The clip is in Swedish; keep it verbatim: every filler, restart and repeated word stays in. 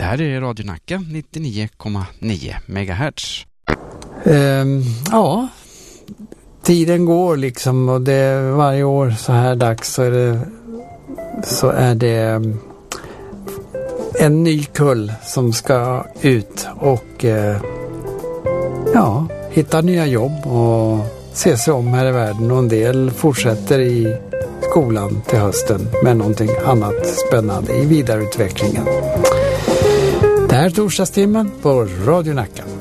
här är Radio Nacka nittionio komma nio megahertz. Um, ja, tiden går liksom, och det varje år så här dags så är det, så är det en ny kull som ska ut och uh, ja, hitta nya jobb och se sig om här i världen, och en del fortsätter i skolan till hösten med någonting annat spännande i vidareutvecklingen. Det här är torsdagstimmen på Radio Nacka.